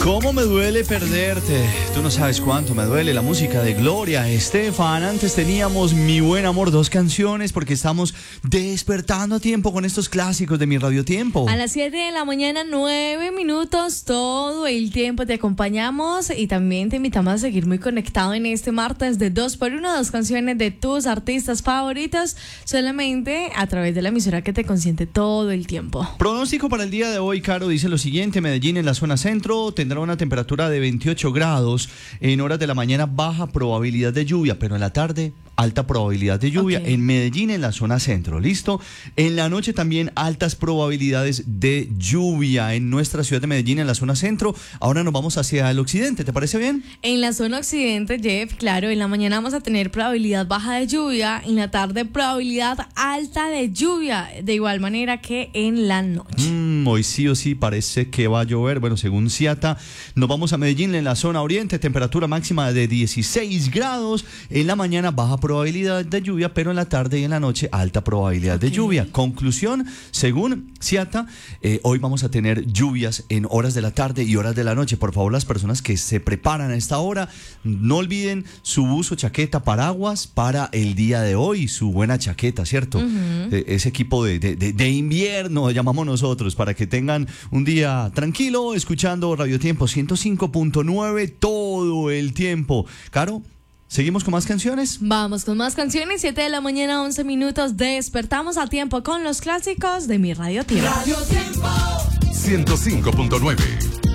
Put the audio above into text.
¿Cómo me duele perderte? Tú no sabes cuánto me duele la música de Gloria Estefan. Antes teníamos Mi Buen Amor, 2 canciones, porque estamos despertando a tiempo con estos clásicos de Mi Radio Tiempo. A las 7 de la mañana, 9 minutos, todo el tiempo te acompañamos y también te invitamos a seguir muy conectado en este martes de 2x1, 2 canciones de tus artistas favoritos, solamente a través de la emisora que te consiente todo el tiempo. Pronóstico para el día de hoy, Caro, dice lo siguiente: Medellín en la zona centro tendrá una temperatura de 28 grados, en horas de la mañana baja probabilidad de lluvia, pero en la tarde alta probabilidad de lluvia. En Medellín en la zona centro, ¿listo? En la noche también altas probabilidades de lluvia en nuestra ciudad de Medellín en la zona centro. Ahora nos vamos hacia el occidente, ¿te parece bien? En la zona occidente, Jeff, claro, en la mañana vamos a tener probabilidad baja de lluvia, en la tarde probabilidad alta de lluvia, de igual manera que en la noche. Hoy sí o sí parece que va a llover. Bueno, según Ciata, nos vamos a Medellín en la zona oriente, temperatura máxima de 16 grados, en la mañana baja probabilidad de lluvia, pero en la tarde y en la noche alta probabilidad de lluvia. Conclusión, según Ciata, hoy vamos a tener lluvias en horas de la tarde y horas de la noche. Por favor, las personas que se preparan a esta hora, no olviden su buzo, chaqueta, paraguas para el día de hoy, su buena chaqueta, ¿cierto? Ese equipo de invierno, llamamos nosotros, para que tengan un día tranquilo escuchando Radio Tiempo 105.9 todo el tiempo. Caro, ¿seguimos con más canciones? Vamos con más canciones. 7 de la mañana, 11 minutos. Despertamos a tiempo con los clásicos de Mi Radio Tiempo. Radio Tiempo 105.9.